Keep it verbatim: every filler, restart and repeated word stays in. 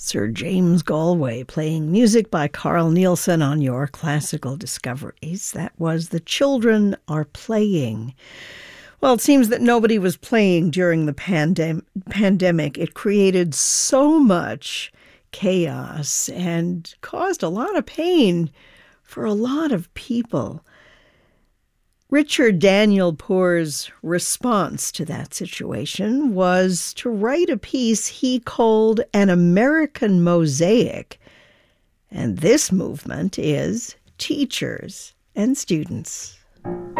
Sir James Galway playing music by Carl Nielsen on your Classical Discoveries. That was The Children Are Playing. Well, it seems that nobody was playing during the pandem- pandemic. It created so much chaos and caused a lot of pain for a lot of people. Richard Daniel Poor's response to that situation was to write a piece he called An American Mosaic. And this movement is teachers and students.